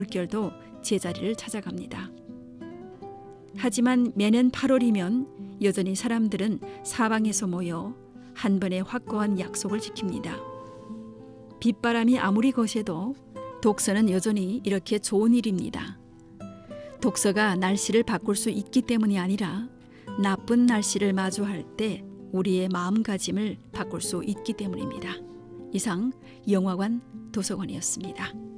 물결도 제자리를 찾아갑니다. 하지만 매년 8월이면 여전히 사람들은 사방에서 모여 한 번의 확고한 약속을 지킵니다. 빗바람이 아무리 거세도 독서는 여전히 이렇게 좋은 일입니다. 독서가 날씨를 바꿀 수 있기 때문이 아니라 나쁜 날씨를 마주할 때 우리의 마음가짐을 바꿀 수 있기 때문입니다. 이상 영화관 도서관이었습니다.